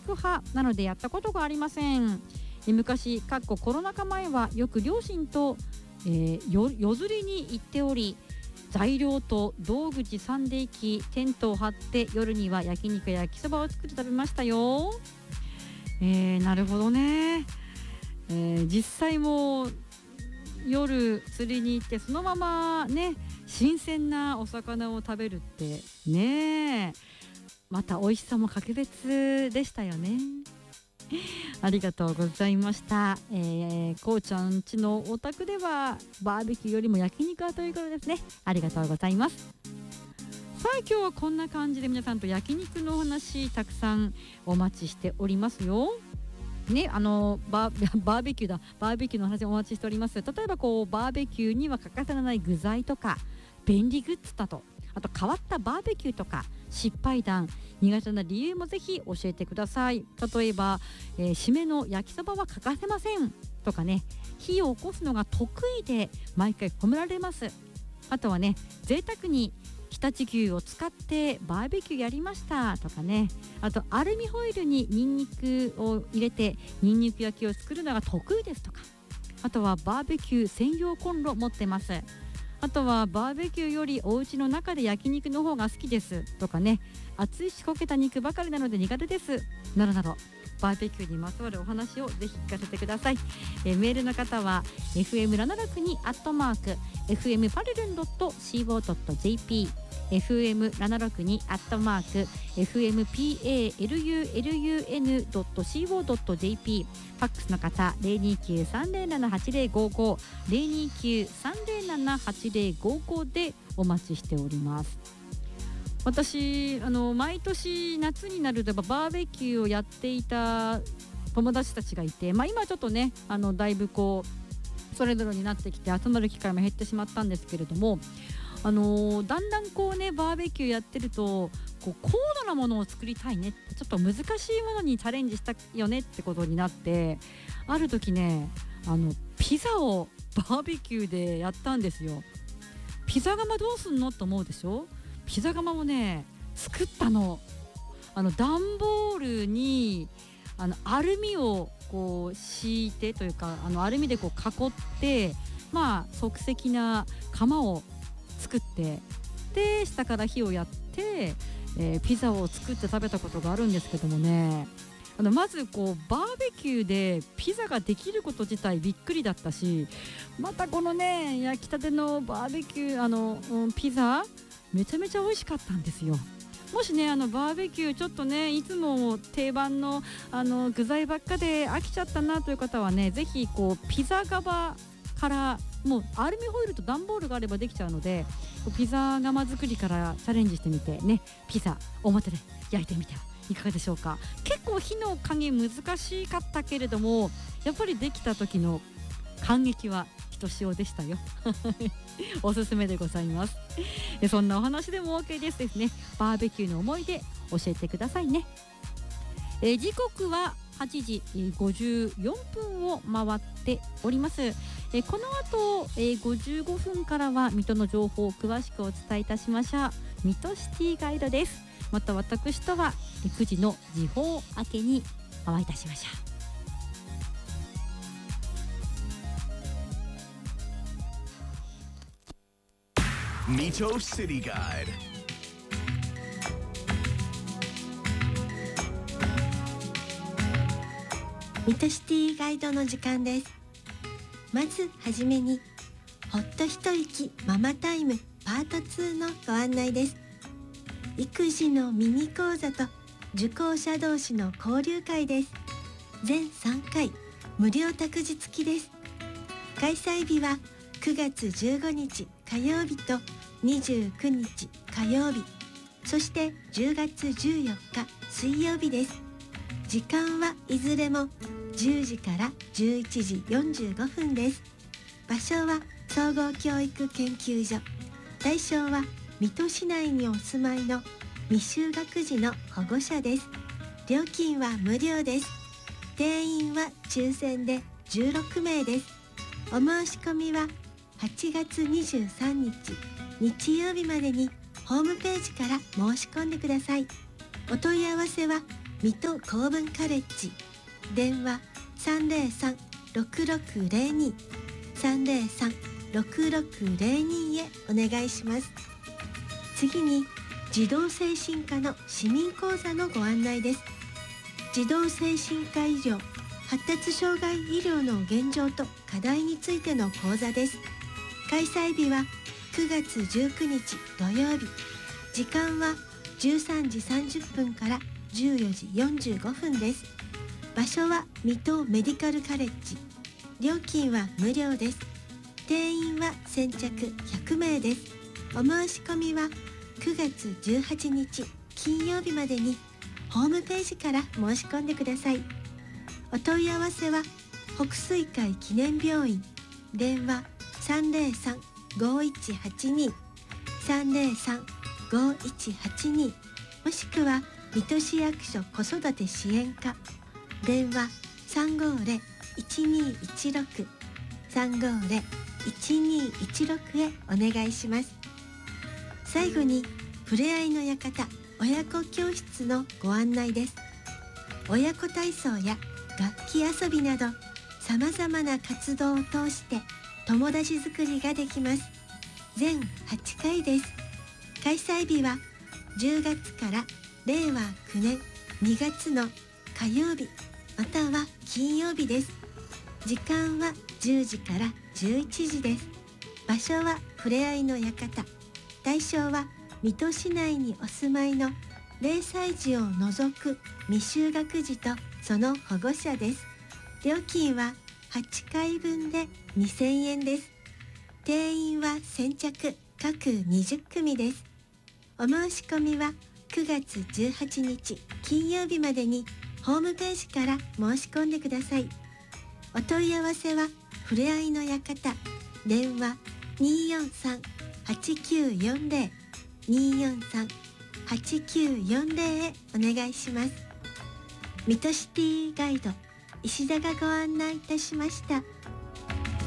肉派なのでやったことがありません。昔コロナ禍前はよく両親と、夜釣りに行っており、材料と道具持参で行きテントを張って夜には焼肉や焼きそばを作って食べましたよ。なるほどね。実際も夜釣りに行ってそのままね新鮮なお魚を食べるってね、また美味しさも格別でしたよね。ありがとうございました。こうちゃん家のお宅ではバーベキューよりも焼肉はということですね。ありがとうございます。さあ今日はこんな感じで皆さんと焼肉のお話たくさんお待ちしておりますよ。ね、バーベキューの話をお待ちしております。例えばバーベキューには欠かせない具材とか便利グッズだと、あと変わったバーベキューとか失敗談、苦手な理由もぜひ教えてください。例えば、締めの焼きそばは欠かせませんとかね、火を起こすのが得意で毎回褒められます。あとはね、贅沢に常陸牛を使ってバーベキューやりましたとかね、あとアルミホイルにニンニクを入れてニンニク焼きを作るのが得意ですとか、あとはバーベキュー専用コンロ持ってます、あとはバーベキューよりお家の中で焼肉の方が好きですとかね、熱いしこけた肉ばかりなので苦手ですなどなど、バーベキューにまつわるお話をぜひ聞かせてください。メールの方は fm762@fmpalulun.co.jp fm762@fmpalulun.co.jp ファックスの方 029-307-8055 029-307-8055 でお待ちしております。私毎年夏になるとバーベキューをやっていた友達たちがいて、今ちょっとねだいぶそれぞれになってきて集まる機会も減ってしまったんですけれども、だんだんバーベキューやってると高度なものを作りたいねって、ちょっと難しいものにチャレンジしたよねってことになって、ある時ねピザをバーベキューでやったんですよ。ピザ窯どうすんのと思うでしょ。ピザ窯もね作ったの。段ボールにアルミを敷いてというかアルミで囲って、即席な窯を作って、で下から火をやって、ピザを作って食べたことがあるんですけどもね、まずバーベキューでピザができること自体びっくりだったし、またこのね焼きたてのバーベキューピザめちゃめちゃ美味しかったんですよ。もしねバーベキューちょっとねいつも定番の具材ばっかで飽きちゃったなという方はね、ぜひピザ窯からもうアルミホイルと段ボールがあればできちゃうので、ピザ窯作りからチャレンジしてみてね、ピザ表で焼いてみてはいかがでしょうか。結構火の加減難しかったけれども、やっぱりできた時の感激はひとしおでしたよおすすめでございます。そんなお話でも OK ですね。バーベキューの思い出教えてくださいね。時刻は8時54分を回っております。この後55分からは水戸の情報を詳しくお伝えいたしましょう。水戸シティガイドです。また私とは9時の時報明けにお会いいたしましょう。水戸シティガイド。 水戸シティガイドの時間です。まずはじめにほっと一息ママタイムパート2のご案内です。育児のミニ講座と受講者同士の交流会です。全3回無料託児付きです。開催日は9月15日火曜日と29日火曜日、そして10月14日水曜日です。時間はいずれも10時から11時45分です。場所は総合教育研究所。対象は水戸市内にお住まいの未就学児の保護者です。料金は無料です。定員は抽選で16名です。お申し込みは8月23日日曜日までにホームページから申し込んでください。お問い合わせは水戸公文カレッジ、電話303-6602 303-6602へお願いします。次に児童精神科の市民講座のご案内です。児童精神科医療、発達障害医療の現状と課題についての講座です。開催日は9月19日土曜日、時間は13時30分から14時45分です。場所は水戸メディカルカレッジ、料金は無料です。定員は先着100名です。お申し込みは9月18日金曜日までにホームページから申し込んでください。お問い合わせは北水会記念病院、電話303-5182 303-5182、もしくは水戸市役所子育て支援課、電話350-1216 350-1216へお願いします。最後にふれあいの館親子教室のご案内です。親子体操や楽器遊びなどさまざまな活動を通して友達作りができます。全8回です。開催日は10月から令和9年2月の火曜日または金曜日です。時間は10時から11時です。場所はふれあいの館、対象は水戸市内にお住まいの0歳児を除く未就学児とその保護者です。料金は8回分で2000円です。定員は先着各20組です。お申し込みは9月18日金曜日までにホームページから申し込んでください。お問い合わせはふれあいの館、電話243-8940 243-8940へお願いします。水戸シティガイド石田がご案内いたしました。